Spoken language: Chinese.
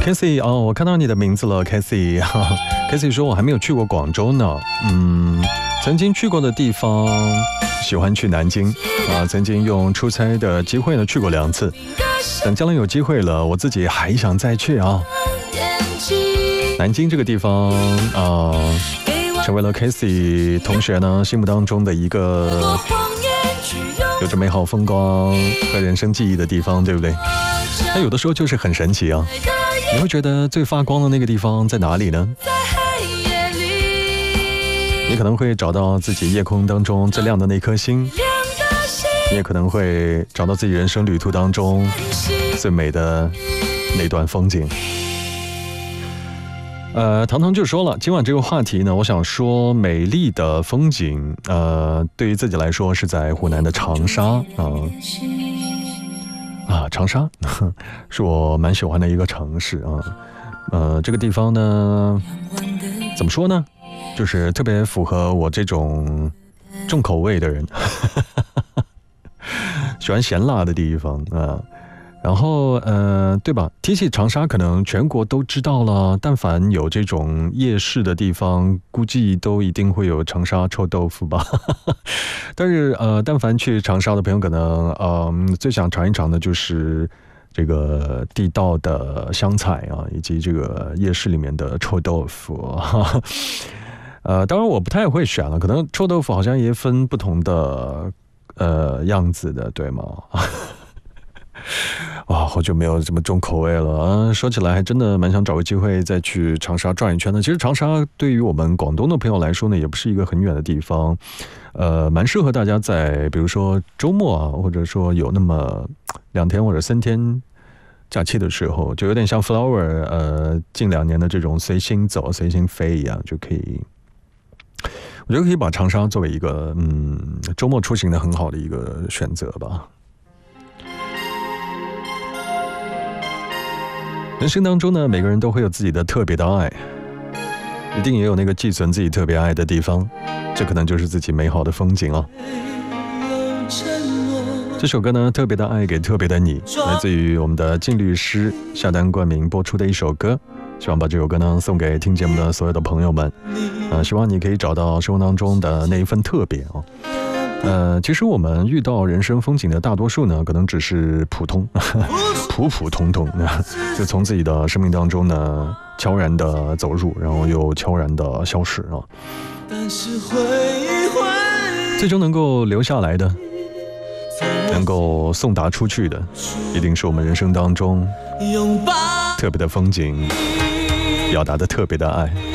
Casey 哦，我看到你的名字了 ，Casey。Casey 说我还没有去过广州呢，曾经去过的地方，喜欢去南京啊，曾经用出差的机会呢去过2次，等将来有机会了，我自己还想再去啊。南京这个地方成为了 Casey 同学呢心目当中的一个有着美好风光和人生记忆的地方，对不对？那有的时候就是很神奇啊，你会觉得最发光的那个地方在哪里呢？你可能会找到自己夜空当中最亮的那颗星，你也可能会找到自己人生旅途当中最美的那段风景。糖糖就说了，今晚这个话题呢，我想说美丽的风景，对于自己来说是在湖南的长沙长沙是我蛮喜欢的一个城市啊。这个地方呢，怎么说呢，就是特别符合我这种重口味的人，喜欢咸辣的地方啊。然后对吧？提起长沙，可能全国都知道了。但凡有这种夜市的地方，估计都一定会有长沙臭豆腐吧。但是但凡去长沙的朋友，可能最想尝一尝的就是这个地道的湘菜啊，以及这个夜市里面的臭豆腐。当然我不太会选了，可能臭豆腐好像也分不同的样子的，对吗？哇，好久没有这么重口味了啊！说起来还真的蛮想找个机会再去长沙转一圈的。其实长沙对于我们广东的朋友来说呢，也不是一个很远的地方，蛮适合大家在比如说周末啊，或者说有那么2天或者3天假期的时候，就有点像 Flower 近2年的这种随心走随心飞一样，就可以，我觉得可以把长沙作为一个周末出行的很好的一个选择吧。人生当中呢，每个人都会有自己的特别的爱，一定也有那个寄存自己特别爱的地方，这可能就是自己美好的风景啊。这首歌呢，特别的爱给特别的你，来自于我们的靳律师下单冠名播出的一首歌，希望把这首歌呢送给听节目的所有的朋友们，希望你可以找到生活当中的那一份特别啊。其实我们遇到人生风景的大多数呢，可能只是普通普普通通，就从自己的生命当中呢悄然的走入，然后又悄然的消失啊。最终能够留下来的，能够送达出去的，一定是我们人生当中特别的风景，表达的特别的爱。